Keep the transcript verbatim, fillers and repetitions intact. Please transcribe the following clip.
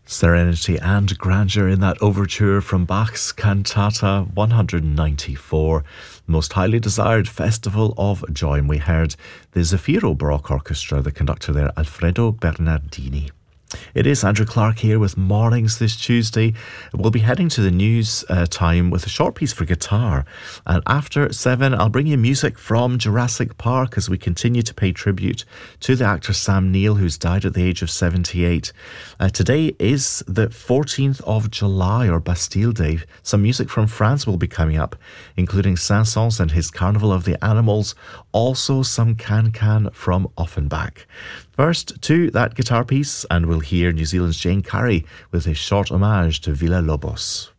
Serenity and grandeur in that overture from Bach's Cantata one hundred ninety-four, Most Highly Desired Festival of Joy. And we heard the Zafiro Baroque Orchestra, the conductor there, Alfredo Bernardini. It is Andrew Clark here with Mornings this Tuesday. We'll be heading to the news uh, time with a short piece for guitar. And after seven, I'll bring you music from Jurassic Park as we continue to pay tribute to the actor Sam Neill, who's died at the age of seventy-eight. Uh, today is the fourteenth of July, or Bastille Day. Some music from France will be coming up, including Saint-Saëns and his Carnival of the Animals. Also some Can-Can from Offenbach. First to that guitar piece, and we'll hear New Zealand's Jane Curry with a short homage to Villa Lobos.